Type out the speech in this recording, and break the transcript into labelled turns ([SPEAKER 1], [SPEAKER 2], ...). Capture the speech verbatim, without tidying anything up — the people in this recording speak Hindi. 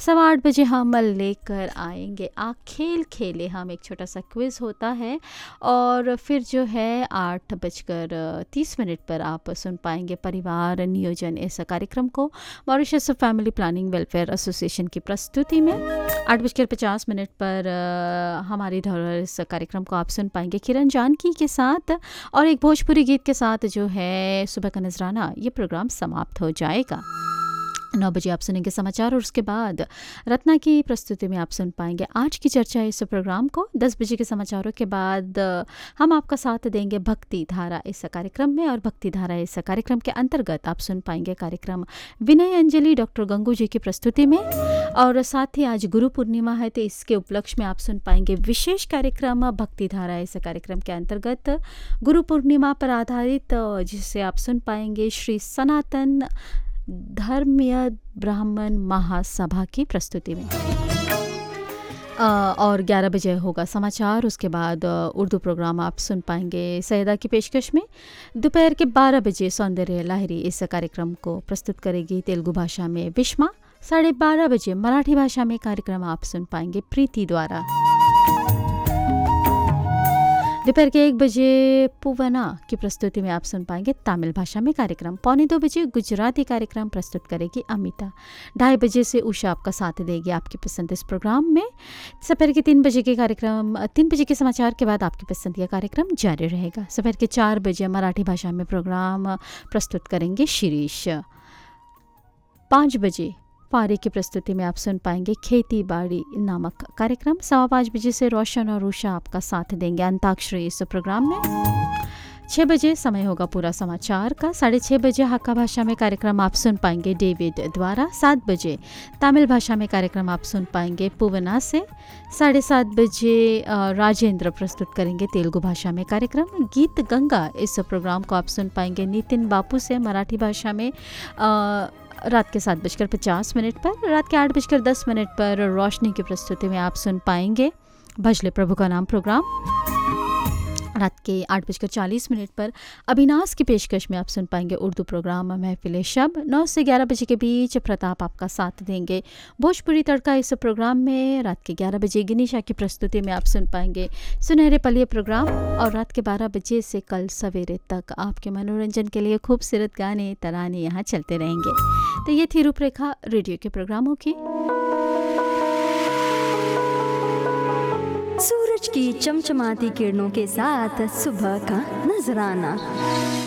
[SPEAKER 1] सवा आठ बजे हम लेकर आएंगे आ खेल खेले हम, एक छोटा सा क्विज़ होता है। और फिर जो है आठ बजकर तीस मिनट पर आप सुन पाएंगे परिवार नियोजन इस कार्यक्रम को Mauritius family planning welfare association की प्रस्तुति में। आठ बजकर पचास मिनट पर अ, हमारी धरोहर इस कार्यक्रम को आप सुन पाएंगे किरण जानकी के साथ, और एक भोजपुरी गीत के साथ जो है सुबह का नजराना ये प्रोग्राम समाप्त हो जाएगा। नौ बजे आप सुनेंगे समाचार और उसके बाद रत्ना की प्रस्तुति में आप सुन पाएंगे आज की चर्चा इस प्रोग्राम को। दस बजे के समाचारों के बाद हम आपका साथ देंगे भक्ति धारा इस कार्यक्रम में, और भक्ति धारा इस कार्यक्रम के अंतर्गत आप सुन पाएंगे कार्यक्रम विनय अंजलि डॉक्टर गंगू जी की प्रस्तुति में। और साथ ही आज गुरु पूर्णिमा है तो इसके उपलक्ष्य में आप सुन पाएंगे विशेष कार्यक्रम भक्ति धारा इस कार्यक्रम के अंतर्गत गुरु पूर्णिमा पर आधारित, जिसे आप सुन पाएंगे श्री सनातन धर्मीय ब्राह्मण महासभा की प्रस्तुति में। अ, और ग्यारह बजे होगा समाचार, उसके बाद अ, उर्दू प्रोग्राम आप सुन पाएंगे सैयदा की पेशकश में। दोपहर के बारह बजे सौंदर्य लहरी इस कार्यक्रम को प्रस्तुत करेगी तेलुगु भाषा में विश्मा। साढ़े बारह बजे मराठी भाषा में कार्यक्रम आप सुन पाएंगे प्रीति द्वारा। दोपहर के एक बजे पुवना की प्रस्तुति में आप सुन पाएंगे तमिल भाषा में कार्यक्रम। पौने दो बजे गुजराती कार्यक्रम प्रस्तुत करेगी अमिता। ढाई बजे से उषा आपका साथ देगी आपकी पसंद इस प्रोग्राम में। दोपहर के तीन बजे के कार्यक्रम तीन बजे के समाचार के बाद आपकी पसंद का कार्यक्रम जारी रहेगा। दोपहर के चार बजे मराठी भाषा में प्रोग्राम प्रस्तुत करेंगे शिरीष। पाँच बजे पारे की प्रस्तुति में आप सुन पाएंगे खेती बाड़ी नामक कार्यक्रम। सवा पाँच बजे से रोशन और उषा आपका साथ देंगे अंताक्षरी इस प्रोग्राम में। छः बजे समय होगा पूरा समाचार का। साढ़े छः बजे हाका भाषा में कार्यक्रम आप सुन पाएंगे डेविड द्वारा। सात बजे तमिल भाषा में कार्यक्रम आप सुन पाएंगे पुवना से। साढ़े सात बजे अ, राजेंद्र प्रस्तुत करेंगे तेलुगु भाषा में कार्यक्रम गीत गंगा। इस प्रोग्राम को आप सुन पाएंगे नितिन बापू से मराठी भाषा में अ, रात के सात बजकर पचास मिनट पर। रात के आठ बजकर दस मिनट पर रोशनी की प्रस्तुति में आप सुन पाएंगे भजले प्रभु का नाम प्रोग्राम। रात के आठ बजकर चालीस मिनट पर अविनाश की पेशकश में आप सुन पाएंगे उर्दू प्रोग्राम महफिल शब। नौ से ग्यारह बजे के बीच प्रताप आपका साथ देंगे भोजपुरी तड़का इस प्रोग्राम में। रात के ग्यारह बजे गिनीशा की प्रस्तुति में आप सुन पाएंगे सुनहरे पलिये प्रोग्राम। और रात के बारह बजे से कल सवेरे तक आपके मनोरंजन के लिए खूबसूरत गाने तराने यहाँ चलते रहेंगे। तो ये थी रूपरेखा रेडियो के प्रोग्रामों की।
[SPEAKER 2] सूरज की चमचमाती किरणों के साथ सुबह का नजराना।